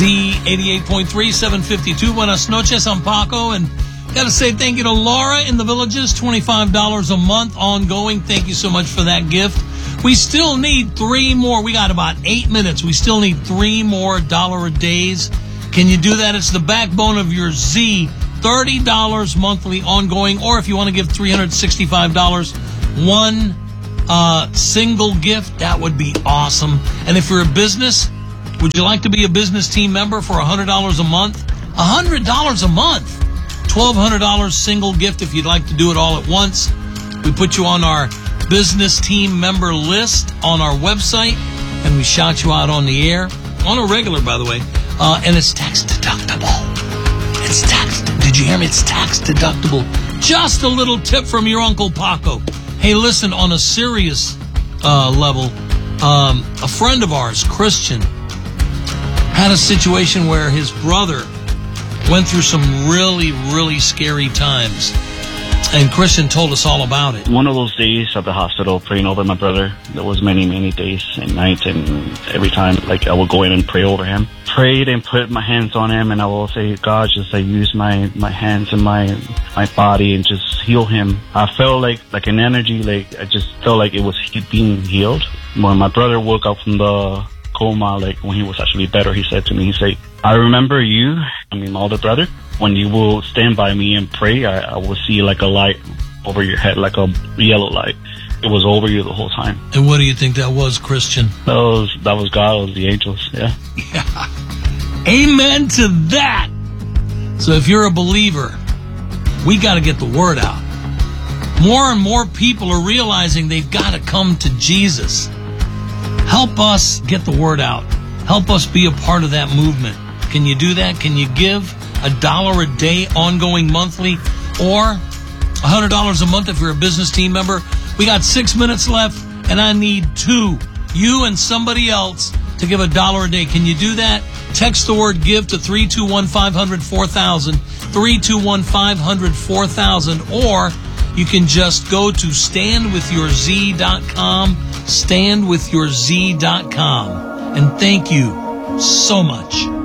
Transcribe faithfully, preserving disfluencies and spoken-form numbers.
Z eighty-eight point three, seven fifty-two. Buenas noches, I'm Paco, and got to say thank you to Laura in the Villages, twenty-five dollars a month ongoing. Thank you so much for that gift. We still need three more. We got about eight minutes. We still need three more dollar a days. Can you do that? It's the backbone of your Z. thirty dollars monthly ongoing, or if you want to give three hundred sixty-five dollars, one uh, single gift, that would be awesome. And if you're a business, would you like to be a business team member for one hundred dollars a month? one hundred dollars a month. twelve hundred dollars single gift if you'd like to do it all at once. We put you on our business team member list on our website, and we shout you out on the air, on a regular, by the way, uh, and it's tax deductible. It's tax. Did you hear me? It's tax deductible. Just a little tip from your Uncle Paco. Hey, listen, on a serious uh, level, um, a friend of ours, Christian, had a situation where his brother went through some really, really scary times. And Christian told us all about it. One of those days at the hospital praying over my brother, there was many, many days and nights, and every time, like, I would go in and pray over him. Prayed and put my hands on him, and I will say, God, just like use my, my hands and my my body and just heal him. I felt like like an energy, like I just felt like it was being healed. When my brother woke up from the coma, like when he was actually better, he said to me, he said, I remember you, I mean, my older brother. When you will stand by me and pray, I, I will see like a light over your head, like a yellow light. It was over you the whole time. And what do you think that was, Christian? That was, that was God, it was the angels, yeah. Yeah. Amen to that. So if you're a believer, we got to get the word out. More and more people are realizing they've got to come to Jesus. Help us get the word out. Help us be a part of that movement. Can you do that? Can you give a dollar a day ongoing monthly, or one hundred dollars a month if you're a business team member? We got six minutes left, and I need two, you and somebody else, to give a dollar a day. Can you do that? Text the word give to three two one, five hundred, four thousand, three two one, five hundred, four thousand, or you can just go to stand with your z dot com, stand with your z dot com. And thank you so much.